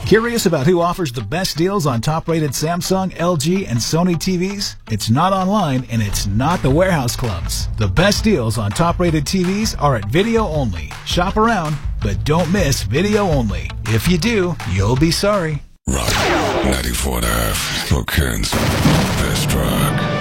Curious about who offers the best deals on top-rated Samsung, LG, and Sony TVs? It's not online, and it's not the warehouse clubs. The best deals on top-rated TVs are at Video Only. Shop around, but don't miss Video Only. If you do, you'll be sorry. Rock 94.5, Spokane's best rock.